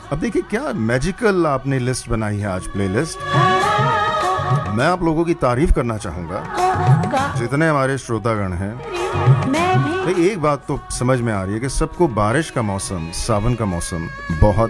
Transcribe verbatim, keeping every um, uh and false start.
अब देखिए क्या मैजिकल आपने लिस्ट बनाई है आज, प्लेलिस्ट। मैं आप लोगों की तारीफ करना चाहूंगा, जितने हमारे श्रोतागण हैं। भाई एक बात तो समझ में आ रही है कि सबको बारिश का मौसम, सावन का मौसम बहुत